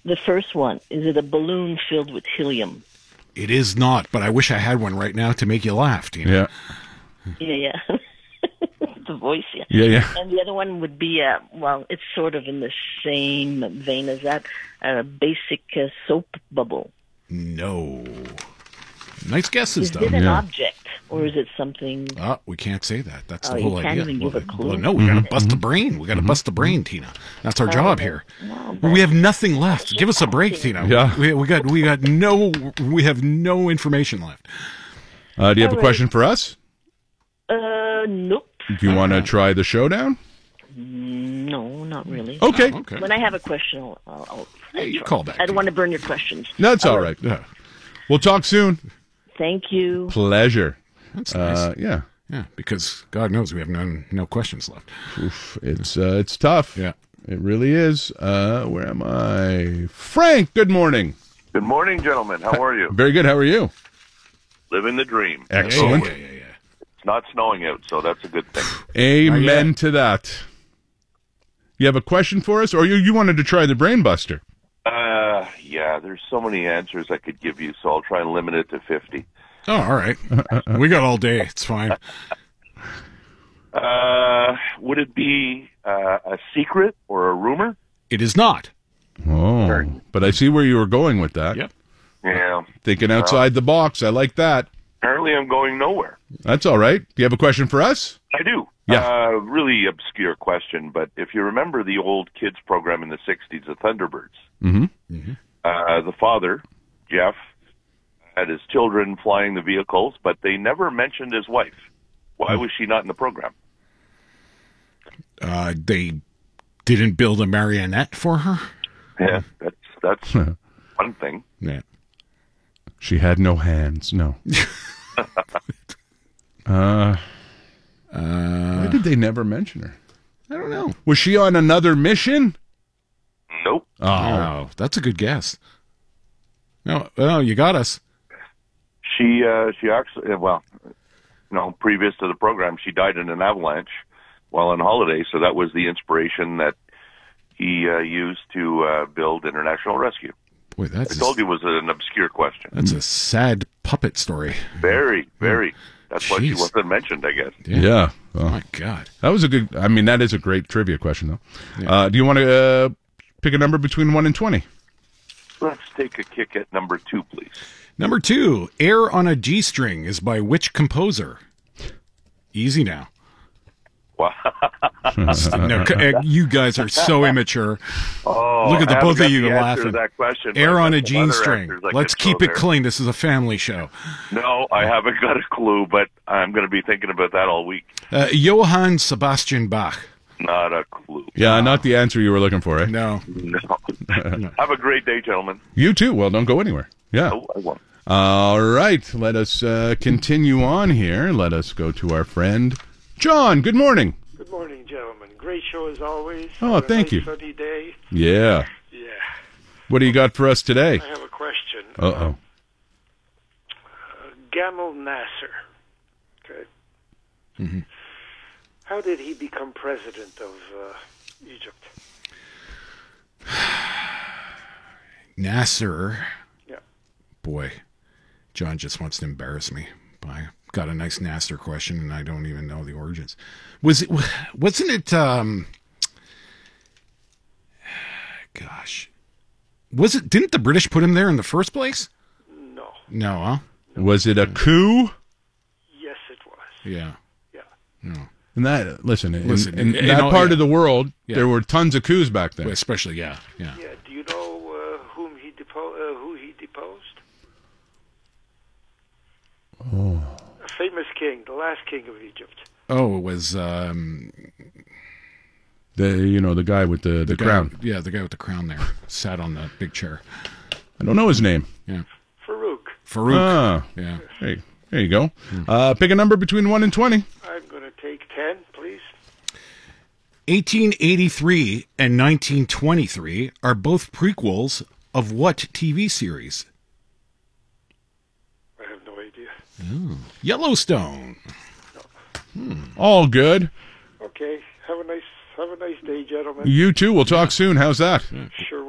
The first one, is it a balloon filled with helium? It is not, but I wish I had one right now to make you laugh, Tina. Yeah. The voice, yeah. Yeah. And the other one would be, well, it's sort of in the same vein as that, a basic soap bubble. No. Nice guesses, Is though. it an object, or is it something... We can't say that. That's the you whole can't idea. even give a clue? Well, no, we got to bust the brain. We got to bust the brain, Tina. That's our job here. No, We have nothing left. Give us a break, Tina. Yeah. We have no information left. Do you have a question for us? Nope. Do you want to try the showdown? No, not really. Okay. Okay. When I have a question, I'll Hey, you call back. I don't want to burn your questions. That's all right. Yeah. We'll talk soon. Thank you. Pleasure. That's nice. Yeah. Yeah, because God knows we have no questions left. Oof, it's tough. Yeah. It really is. Where am I? Frank, good morning. Good morning, gentlemen. How are you? Very good. How are you? Living the dream. Excellent. Yeah. It's not snowing out, so that's a good thing. Amen to that. You have a question for us, or you wanted to try the Brain Buster? Yeah, there's so many answers I could give you, so I'll try and limit it to 50. Oh, all right. We got all day. It's fine. Would it be a secret or a rumor? It is not. Oh, but I see where you were going with that. Yep. Yeah. Thinking outside the box. I like that. Apparently I'm going nowhere. That's all right. Do you have a question for us? I do. Yeah. Really obscure question, but if you remember the old kids program in the 60s, the Thunderbirds, the father, Jeff, had his children flying the vehicles, but they never mentioned his wife. Why was she not in the program? They didn't build a marionette for her? Yeah, that's one thing. Yeah. She had no hands. No. Why did they never mention her? I don't know. Was she on another mission? Nope. Oh, that's a good guess. No, you got us. She actually, previous to the program, she died in an avalanche while on holiday, so that was the inspiration that he used to build International Rescue. Boy, I told you it was an obscure question. That's a sad puppet story. Very, very. That's why she Jeez. wasn't mentioned, I guess. Yeah. Oh, my God. That was a good, that is a great trivia question, though. Yeah. Do you want to pick a number between 1 and 20? Let's take a kick at number 2, please. Number 2, Air on a G-String is by which composer? Easy now. Wow. No, you guys are so immature. Oh, look at the both of you laughing. That question, Air on a G-String. Let's keep it clean. This is a family show. No, I haven't got a clue, but I'm going to be thinking about that all week. Johann Sebastian Bach. Not a clue. Yeah, not the answer you were looking for, eh? No. Have a great day, gentlemen. You too. Well, don't go anywhere. Yeah. No, I won't. All right. Let us continue on here. Let us go to our friend John. Good morning. Good morning, gentlemen. Great show as always. Oh, thank you. Sunny day. Yeah. Yeah. What do you got for us today? I have a question. Uh-oh. Gamal Nasser. Okay. Mm-hmm. How did he become president of Egypt? Nasser. Yeah. Boy, John just wants to embarrass me. I got a nice Nasser question, and I don't even know the origins. Wasn't it? Gosh, was it? Didn't the British put him there in the first place? No. No, huh? Was it a coup? Yes, it was. Yeah. Yeah. No. And that, listen, in in that all- part yeah. of the world, Yeah. there were tons of coups back then. Especially, yeah. Yeah. Do you know who he deposed? Oh. A famous king, the last king of Egypt. Oh, it was The guy with the guy- crown. Yeah, the guy with the crown there sat on the big chair. I don't know his name. Yeah, Farouk. Farouk. Yeah. Hey, there you go. Pick a number between 1 and 20. I'm going to take 10, please. 1883 and 1923 are both prequels of what TV series? I have no idea. Oh. Yellowstone. All good. Okay. Have a nice day, gentlemen. You too. We'll talk soon. How's that? Sure.